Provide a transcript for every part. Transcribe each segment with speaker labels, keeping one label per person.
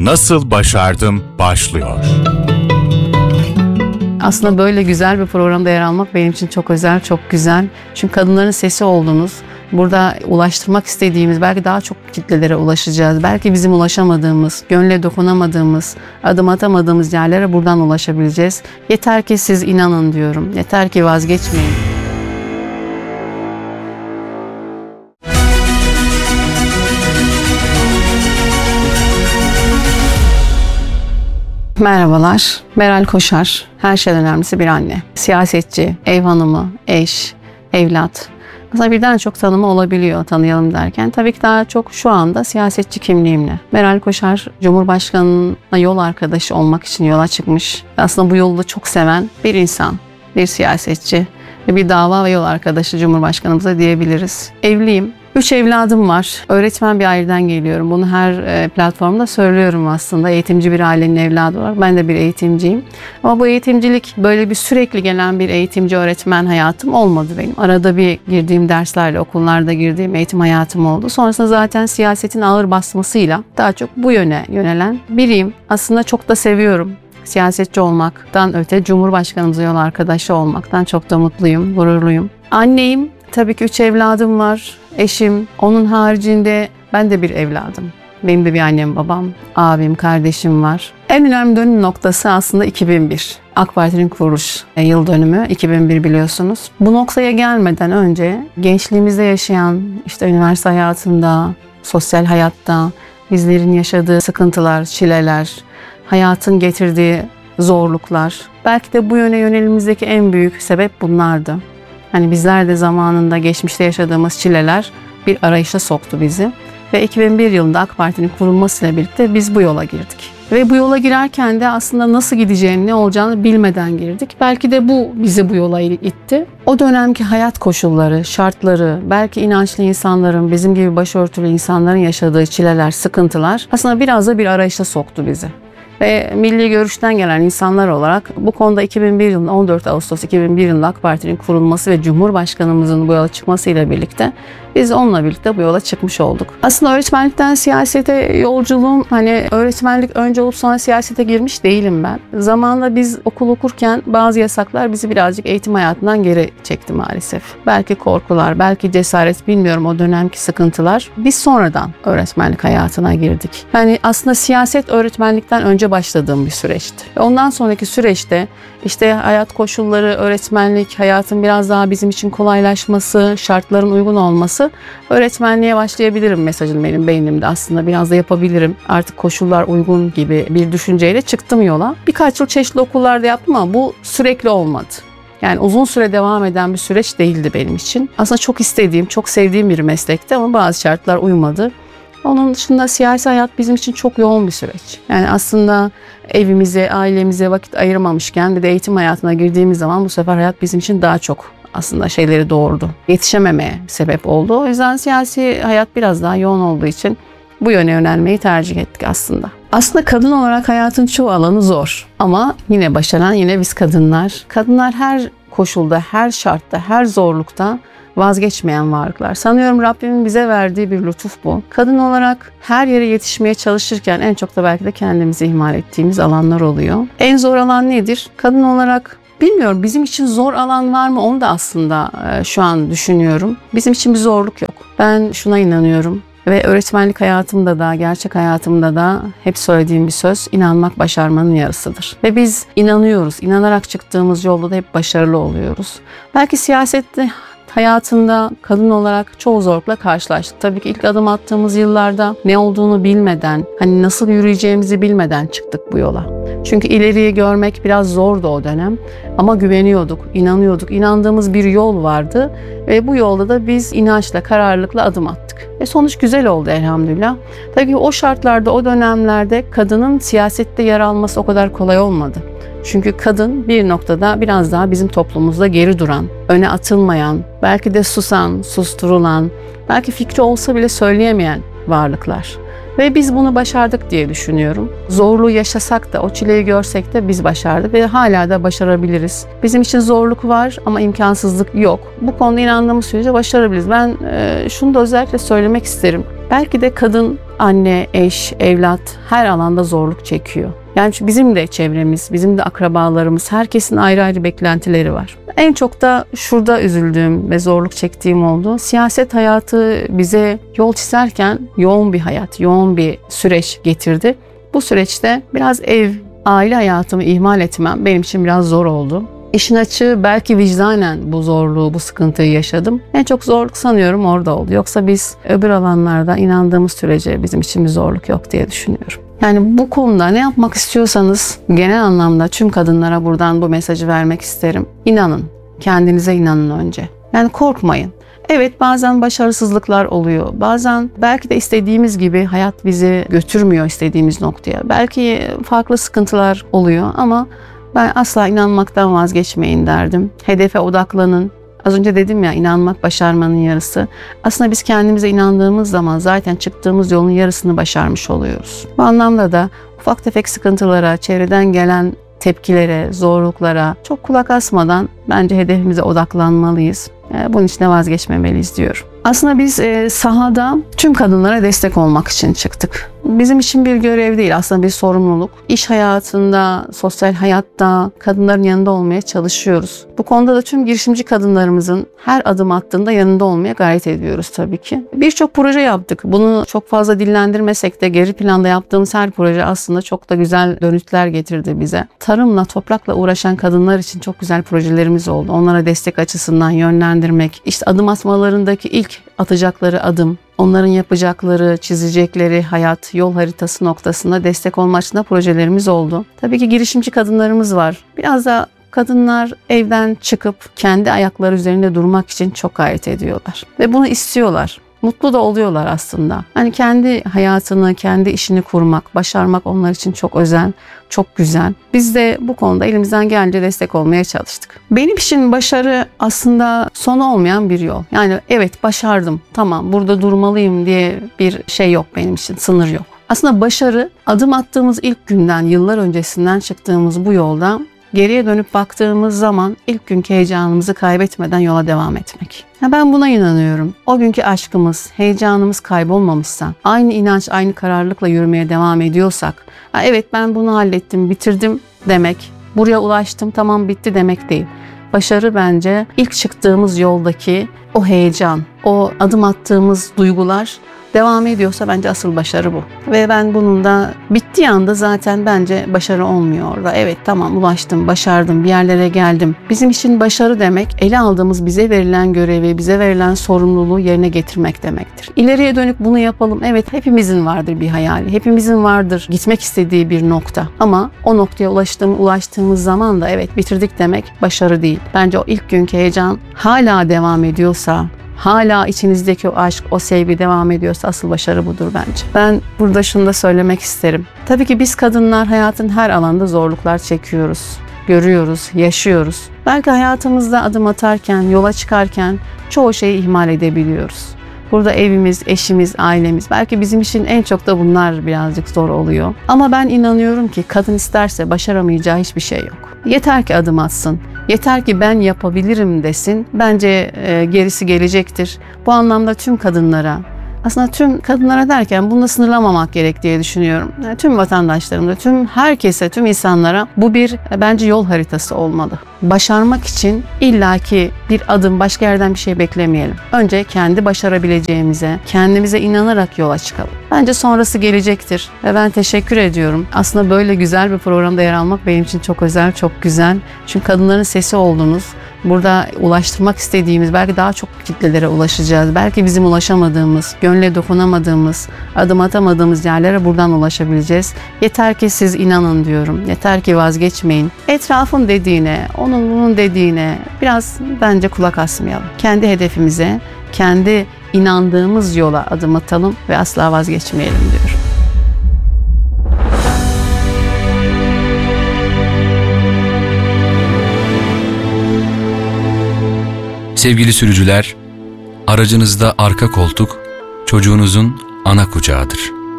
Speaker 1: Nasıl Başardım başlıyor.
Speaker 2: Aslında böyle güzel bir programda yer almak benim için çok özel, çok güzel. Çünkü kadınların sesi oldunuz. Burada ulaştırmak istediğimiz, belki daha çok kitlelere ulaşacağız. Belki bizim ulaşamadığımız, gönle dokunamadığımız, adım atamadığımız yerlere buradan ulaşabileceğiz. Yeter ki siz inanın diyorum. Yeter ki vazgeçmeyin. Merhabalar, Meral Koşar. Her şeyden önemlisi bir anne. Siyasetçi, ev hanımı, eş, evlat. Aslında birden çok tanımı olabiliyor tanıyalım derken. Tabii ki daha çok şu anda siyasetçi kimliğimle. Meral Koşar, Cumhurbaşkanı'na yol arkadaşı olmak için yola çıkmış. Aslında bu yolu da çok seven bir insan, bir siyasetçi ve bir dava ve yol arkadaşı Cumhurbaşkanımıza diyebiliriz. Evliyim. 3 evladım var. Öğretmen bir aileden geliyorum. Bunu her platformda söylüyorum aslında. Eğitimci bir ailenin evladı olarak. Ben de bir eğitimciyim. Ama bu eğitimcilik böyle bir sürekli gelen bir eğitimci öğretmen hayatım olmadı benim. Arada bir girdiğim derslerle, okullarda girdiğim eğitim hayatım oldu. Sonrasında zaten siyasetin ağır basmasıyla daha çok bu yöne yönelen biriyim. Aslında çok da seviyorum. Siyasetçi olmaktan öte Cumhurbaşkanımıza yol arkadaşı olmaktan çok da mutluyum, gururluyum. Anneyim. Tabii ki 3 evladım var. Eşim, onun haricinde ben de bir evladım. Benim de bir annem, babam, abim, kardeşim var. En önemli dönüm noktası aslında 2001. AK Parti'nin kuruluş yıl dönümü 2001 biliyorsunuz. Bu noktaya gelmeden önce gençliğimizde yaşayan, işte üniversite hayatında, sosyal hayatta bizlerin yaşadığı sıkıntılar, çileler, hayatın getirdiği zorluklar. Belki de bu yöne yönelimizdeki en büyük sebep bunlardı. Hani bizler de zamanında geçmişte yaşadığımız çileler bir arayışa soktu bizi. Ve 2001 yılında AK Parti'nin kurulmasıyla birlikte biz bu yola girdik. Ve bu yola girerken de aslında nasıl gideceğini, ne olacağını bilmeden girdik. Belki de bu bizi bu yola itti. O dönemki hayat koşulları, şartları, belki inançlı insanların, bizim gibi başörtülü insanların yaşadığı çileler, sıkıntılar aslında biraz da bir arayışa soktu bizi. Ve milli görüşten gelen insanlar olarak bu konuda 2001 yılında 14 Ağustos 2001 yılında AK Parti'nin kurulması ve Cumhurbaşkanımızın bu yola çıkmasıyla birlikte biz onunla birlikte bu yola çıkmış olduk. Aslında öğretmenlikten siyasete yolculuğum, hani öğretmenlik önce olup sonra siyasete girmiş değilim ben. Zamanında biz okul okurken bazı yasaklar bizi birazcık eğitim hayatından geri çekti maalesef. Belki korkular, belki cesaret, bilmiyorum, o dönemki sıkıntılar. Biz sonradan öğretmenlik hayatına girdik. Yani aslında siyaset öğretmenlikten önce başladığım bir süreçti. Ve ondan sonraki süreçte işte hayat koşulları, öğretmenlik, hayatın biraz daha bizim için kolaylaşması, şartların uygun olması, öğretmenliğe başlayabilirim mesajını benim beynimde aslında biraz da yapabilirim. Artık koşullar uygun gibi bir düşünceyle çıktım yola. Birkaç yıl çeşitli okullarda yaptım ama bu sürekli olmadı. Yani uzun süre devam eden bir süreç değildi benim için. Aslında çok istediğim, çok sevdiğim bir meslekti ama bazı şartlar uymadı. Onun dışında siyasi hayat bizim için çok yoğun bir süreç. Yani aslında evimize, ailemize vakit ayırmamışken bir de eğitim hayatına girdiğimiz zaman bu sefer hayat bizim için daha çok aslında şeyleri doğurdu. Yetişememeye sebep oldu. O yüzden siyasi hayat biraz daha yoğun olduğu için bu yöne yönelmeyi tercih ettik aslında. Aslında kadın olarak hayatın çoğu alanı zor. Ama yine başaran yine biz kadınlar. Kadınlar her koşulda, her şartta, her zorlukta vazgeçmeyen varlıklar. Sanıyorum Rabbimin bize verdiği bir lütuf bu. Kadın olarak her yere yetişmeye çalışırken en çok da belki de kendimizi ihmal ettiğimiz alanlar oluyor. En zor alan nedir? Kadın olarak bilmiyorum, bizim için zor alan var mı onu da aslında şu an düşünüyorum. Bizim için bir zorluk yok. Ben şuna inanıyorum. Ve öğretmenlik hayatımda da, gerçek hayatımda da hep söylediğim bir söz, inanmak başarmanın yarısıdır. Ve biz inanıyoruz. İnanarak çıktığımız yolda da hep başarılı oluyoruz. Belki siyasette hayatında kadın olarak çoğu zorlukla karşılaştık. Tabii ki ilk adım attığımız yıllarda ne olduğunu bilmeden, hani nasıl yürüyeceğimizi bilmeden çıktık bu yola. Çünkü ileriyi görmek biraz zordu o dönem. Ama güveniyorduk, inanıyorduk. İnandığımız bir yol vardı ve bu yolda da biz inançla, kararlılıkla adım attık. Ve sonuç güzel oldu elhamdülillah. Tabii ki o şartlarda, o dönemlerde kadının siyasette yer alması o kadar kolay olmadı. Çünkü kadın bir noktada biraz daha bizim toplumumuzda geri duran, öne atılmayan, belki de susan, susturulan, belki fikri olsa bile söyleyemeyen varlıklar. Ve biz bunu başardık diye düşünüyorum. Zorluğu yaşasak da, o çileyi görsek de biz başardık ve hala da başarabiliriz. Bizim için zorluk var ama imkansızlık yok. Bu konuda inandığımız sürece başarabiliriz. Ben şunu da özellikle söylemek isterim. Belki de kadın, anne, eş, evlat her alanda zorluk çekiyor. Yani bizim de çevremiz, bizim de akrabalarımız, herkesin ayrı ayrı beklentileri var. En çok da şurada üzüldüğüm ve zorluk çektiğim oldu. Siyaset hayatı bize yol çizerken yoğun bir hayat, yoğun bir süreç getirdi. Bu süreçte biraz aile hayatımı ihmal etmem benim için biraz zor oldu. İşin açığı belki vicdanen bu zorluğu, bu sıkıntıyı yaşadım. En çok zorluk sanıyorum orada oldu. Yoksa biz öbür alanlarda inandığımız sürece bizim için bir zorluk yok diye düşünüyorum. Yani bu konuda ne yapmak istiyorsanız genel anlamda tüm kadınlara buradan bu mesajı vermek isterim. İnanın, kendinize inanın önce. Yani korkmayın. Evet, bazen başarısızlıklar oluyor. Bazen belki de istediğimiz gibi hayat bizi götürmüyor istediğimiz noktaya. Belki farklı sıkıntılar oluyor ama ben asla inanmaktan vazgeçmeyin derdim. Hedefe odaklanın. Az önce dedim ya, inanmak başarmanın yarısı. Aslında biz kendimize inandığımız zaman zaten çıktığımız yolun yarısını başarmış oluyoruz. Bu anlamda da ufak tefek sıkıntılara, çevreden gelen tepkilere, zorluklara çok kulak asmadan bence hedefimize odaklanmalıyız. Bunun için de vazgeçmemeliyiz diyorum. Aslında biz sahada tüm kadınlara destek olmak için çıktık. Bizim için bir görev değil, aslında bir sorumluluk. İş hayatında, sosyal hayatta kadınların yanında olmaya çalışıyoruz. Bu konuda da tüm girişimci kadınlarımızın her adım attığında yanında olmaya gayret ediyoruz tabii ki. Birçok proje yaptık. Bunu çok fazla dillendirmesek de geri planda yaptığımız her proje aslında çok da güzel dönütler getirdi bize. Tarımla, toprakla uğraşan kadınlar için çok güzel projelerimiz oldu. Onlara destek açısından yönlendirmek, işte adım atmalarındaki ilk atacakları adım, onların yapacakları, çizecekleri hayat, yol haritası noktasında destek olma açısından projelerimiz oldu. Tabii ki girişimci kadınlarımız var. Biraz da kadınlar evden çıkıp kendi ayakları üzerinde durmak için çok gayret ediyorlar. Ve bunu istiyorlar. Mutlu da oluyorlar aslında. Hani kendi hayatını, kendi işini kurmak, başarmak onlar için çok özel, çok güzel. Biz de bu konuda elimizden gelince destek olmaya çalıştık. Benim için başarı aslında sonu olmayan bir yol. Yani evet, başardım, tamam burada durmalıyım diye bir şey yok benim için, sınır yok. Aslında başarı, adım attığımız ilk günden, yıllar öncesinden çıktığımız bu yolda geriye dönüp baktığımız zaman ilk günkü heyecanımızı kaybetmeden yola devam etmek. Ben buna inanıyorum. O günkü aşkımız, heyecanımız kaybolmamışsa, aynı inanç, aynı kararlılıkla yürümeye devam ediyorsak, evet ben bunu hallettim, bitirdim demek, buraya ulaştım, tamam bitti demek değil. Başarı bence ilk çıktığımız yoldaki o heyecan, o adım attığımız duygular devam ediyorsa bence asıl başarı bu. Ve ben bunun da bittiği anda zaten bence başarı olmuyor orada. Evet tamam, ulaştım, başardım, bir yerlere geldim. Bizim için başarı demek ele aldığımız, bize verilen görevi, bize verilen sorumluluğu yerine getirmek demektir. İleriye dönük bunu yapalım. Evet, hepimizin vardır bir hayali. Hepimizin vardır gitmek istediği bir nokta. Ama o noktaya ulaştığımız zaman da evet bitirdik demek başarı değil. Bence o ilk günkü heyecan hala devam ediyorsa, hala içinizdeki o aşk, o sevgi devam ediyorsa asıl başarı budur bence. Ben burada şunu da söylemek isterim. Tabii ki biz kadınlar hayatın her alanda zorluklar çekiyoruz, görüyoruz, yaşıyoruz. Belki hayatımızda adım atarken, yola çıkarken çoğu şeyi ihmal edebiliyoruz. Burada evimiz, eşimiz, ailemiz, belki bizim için en çok da bunlar birazcık zor oluyor. Ama ben inanıyorum ki kadın isterse başaramayacağı hiçbir şey yok. Yeter ki adım atsın. Yeter ki ben yapabilirim desin. Bence gerisi gelecektir. Bu anlamda tüm kadınlara, aslında tüm kadınlara derken bunu sınırlamamak gerek diye düşünüyorum. Yani tüm vatandaşlarımda, tüm herkese, tüm insanlara bu bir bence yol haritası olmalı. Başarmak için illaki bir adım, başka yerden bir şey beklemeyelim. Önce kendi başarabileceğimize, kendimize inanarak yola çıkalım. Bence sonrası gelecektir ve ben teşekkür ediyorum. Aslında böyle güzel bir programda yer almak benim için çok özel, çok güzel. Çünkü kadınların sesi oldunuz. Burada ulaştırmak istediğimiz, belki daha çok kitlelere ulaşacağız. Belki bizim ulaşamadığımız, gönle dokunamadığımız, adım atamadığımız yerlere buradan ulaşabileceğiz. Yeter ki siz inanın diyorum. Yeter ki vazgeçmeyin. Etrafın dediğine, onun bunun dediğine biraz bence kulak asmayalım. Kendi hedefimize, kendi inandığımız yola adım atalım ve asla vazgeçmeyelim diyorum.
Speaker 3: Sevgili sürücüler, aracınızda arka koltuk çocuğunuzun ana kucağıdır.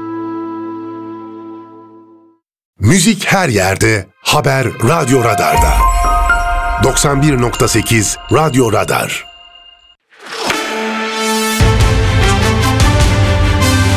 Speaker 4: Müzik her yerde, haber Radyo Radar'da. 91.8 Radyo Radar.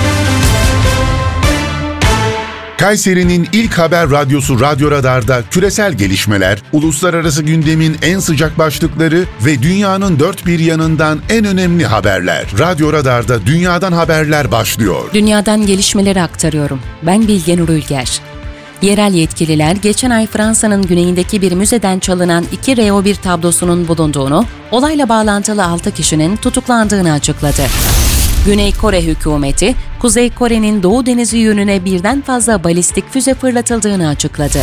Speaker 4: Kayseri'nin ilk haber radyosu Radyo Radar'da küresel gelişmeler, uluslararası gündemin en sıcak başlıkları ve dünyanın dört bir yanından en önemli haberler. Radyo Radar'da dünyadan haberler başlıyor.
Speaker 5: Dünyadan gelişmeleri aktarıyorum. Ben Bilge Nur Ülger. Yerel yetkililer geçen ay Fransa'nın güneyindeki bir müzeden çalınan 2 RO1 tablosunun bulunduğunu, olayla bağlantılı 6 kişinin tutuklandığını açıkladı. Güney Kore hükümeti, Kuzey Kore'nin Doğu Denizi yönüne birden fazla balistik füze fırlatıldığını açıkladı.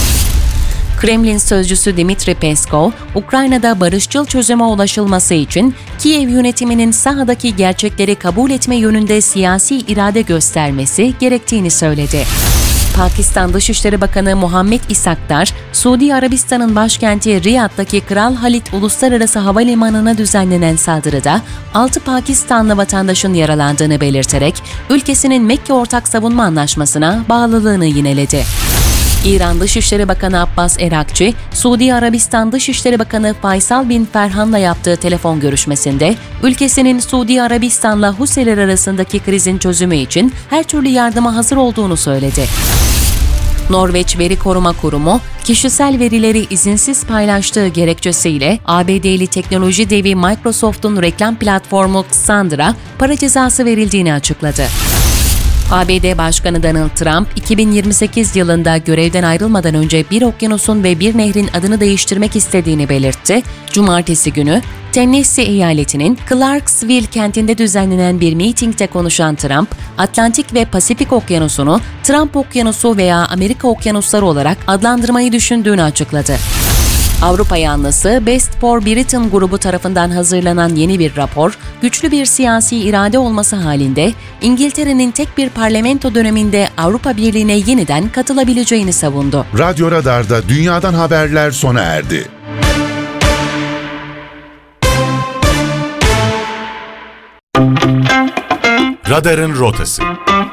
Speaker 5: Kremlin sözcüsü Dmitri Peskov, Ukrayna'da barışçıl çözüme ulaşılması için Kiev yönetiminin sahadaki gerçekleri kabul etme yönünde siyasi irade göstermesi gerektiğini söyledi. Pakistan Dışişleri Bakanı Muhammed İsakdar, Suudi Arabistan'ın başkenti Riyad'daki Kral Halid Uluslararası Havalimanı'na düzenlenen saldırıda 6 Pakistanlı vatandaşın yaralandığını belirterek ülkesinin Mekke Ortak Savunma Anlaşması'na bağlılığını yineledi. İran Dışişleri Bakanı Abbas Erakçi, Suudi Arabistan Dışişleri Bakanı Faysal bin Ferhan'la yaptığı telefon görüşmesinde, ülkesinin Suudi Arabistan'la Huseyler arasındaki krizin çözümü için her türlü yardıma hazır olduğunu söyledi. Norveç Veri Koruma Kurumu, kişisel verileri izinsiz paylaştığı gerekçesiyle ABD'li teknoloji devi Microsoft'un reklam platformu Xander'a para cezası verildiğini açıkladı. ABD Başkanı Donald Trump, 2028 yılında görevden ayrılmadan önce bir okyanusun ve bir nehrin adını değiştirmek istediğini belirtti. Cumartesi günü, Tennessee eyaletinin Clarksville kentinde düzenlenen bir mitingde konuşan Trump, Atlantik ve Pasifik Okyanusu'nu Trump Okyanusu veya Amerika Okyanusları olarak adlandırmayı düşündüğünü açıkladı. Avrupa yanlısı Best for Britain grubu tarafından hazırlanan yeni bir rapor, güçlü bir siyasi irade olması halinde İngiltere'nin tek bir parlamento döneminde Avrupa Birliği'ne yeniden katılabileceğini savundu.
Speaker 4: Radyo Radar'da dünyadan haberler sona erdi.
Speaker 1: Radarın rotası.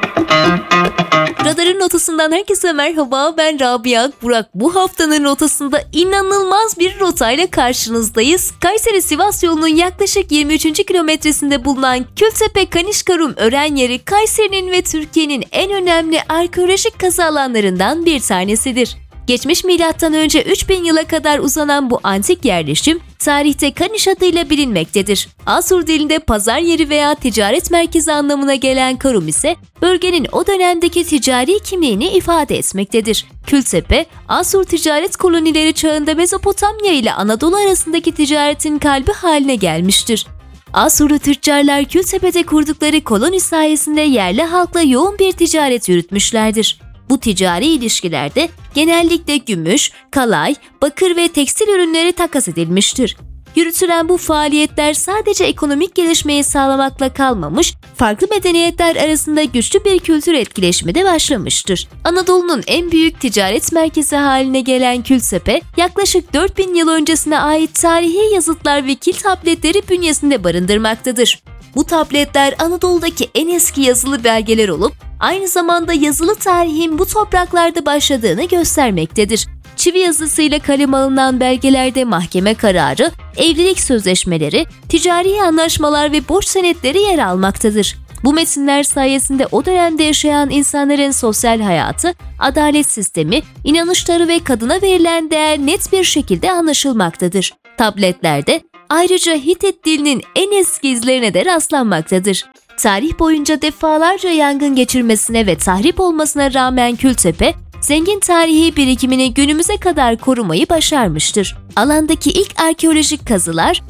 Speaker 6: Radarın rotasından herkese merhaba, ben Rabia Burak. Bu haftanın rotasında inanılmaz bir rotayla karşınızdayız. Kayseri-Sivas yolunun yaklaşık 23. kilometresinde bulunan Kültepe-Kanişka-Rum öğren yeri Kayseri'nin ve Türkiye'nin en önemli arkeolojik kazı alanlarından bir tanesidir. Geçmiş milattan önce 3000 yıla kadar uzanan bu antik yerleşim, tarihte Kaniş adıyla bilinmektedir. Asur dilinde pazar yeri veya ticaret merkezi anlamına gelen Karum ise bölgenin o dönemdeki ticari kimliğini ifade etmektedir. Kültepe, Asur ticaret kolonileri çağında Mezopotamya ile Anadolu arasındaki ticaretin kalbi haline gelmiştir. Asurlu tüccarlar Kültepe'de kurdukları koloni sayesinde yerli halkla yoğun bir ticaret yürütmüşlerdir. Bu ticari ilişkilerde genellikle gümüş, kalay, bakır ve tekstil ürünleri takas edilmiştir. Yürütülen bu faaliyetler sadece ekonomik gelişmeyi sağlamakla kalmamış, farklı medeniyetler arasında güçlü bir kültür etkileşimi de başlamıştır. Anadolu'nun en büyük ticaret merkezi haline gelen Kültepe, yaklaşık 4000 yıl öncesine ait tarihi yazıtlar ve kil tabletleri bünyesinde barındırmaktadır. Bu tabletler Anadolu'daki en eski yazılı belgeler olup, aynı zamanda yazılı tarihin bu topraklarda başladığını göstermektedir. Çivi yazısıyla kaleme alınan belgelerde mahkeme kararı, evlilik sözleşmeleri, ticari anlaşmalar ve borç senetleri yer almaktadır. Bu metinler sayesinde o dönemde yaşayan insanların sosyal hayatı, adalet sistemi, inanışları ve kadına verilen değer net bir şekilde anlaşılmaktadır. Tabletlerde ayrıca Hitit dilinin en eski izlerine de rastlanmaktadır. Tarih boyunca defalarca yangın geçirmesine ve tahrip olmasına rağmen Kültepe, zengin tarihi birikimini günümüze kadar korumayı başarmıştır. Alandaki ilk arkeolojik kazılar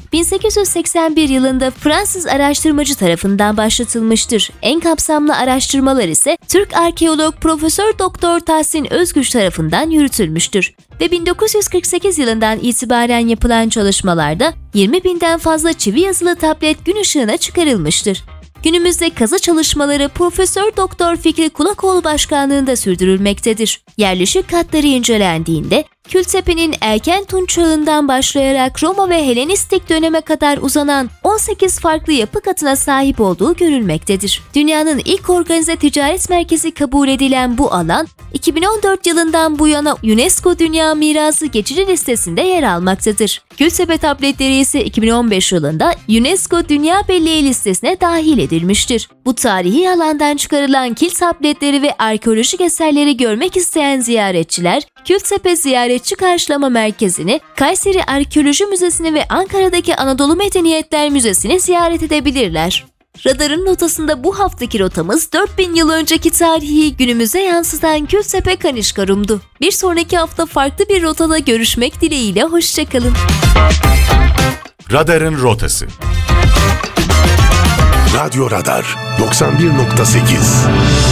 Speaker 6: 1881 yılında Fransız araştırmacı tarafından başlatılmıştır. En kapsamlı araştırmalar ise Türk arkeolog Profesör Doktor Tahsin Özgüç tarafından yürütülmüştür. Ve 1948 yılından itibaren yapılan çalışmalarda 20.000'den fazla çivi yazılı tablet gün ışığına çıkarılmıştır. Günümüzde kazı çalışmaları Profesör Doktor Fikri Kulakoğlu başkanlığında sürdürülmektedir. Yerleşik katları incelendiğinde Kültepe'nin erken Tunç çağından başlayarak Roma ve Helenistik döneme kadar uzanan 18 farklı yapı katına sahip olduğu görülmektedir. Dünyanın ilk organize ticaret merkezi kabul edilen bu alan, 2014 yılından bu yana UNESCO Dünya Mirası geçici listesinde yer almaktadır. Kültepe tabletleri ise 2015 yılında UNESCO Dünya Belleği listesine dahil edilmiştir. Bu tarihi alandan çıkarılan kil tabletleri ve arkeolojik eserleri görmek isteyen ziyaretçiler, Kültepe Ziyaretçi Karşılama Merkezi'ni, Kayseri Arkeoloji Müzesi'ni ve Ankara'daki Anadolu Medeniyetler Müzesi'ni ziyaret edebilirler. Radarın rotasında bu haftaki rotamız 4000 yıl önceki tarihi günümüze yansıtan Kültepe Kanişkarum'du. Bir sonraki hafta farklı bir rotada görüşmek dileğiyle, hoşçakalın.
Speaker 1: Radarın rotası.
Speaker 7: Radyo Radar 91.8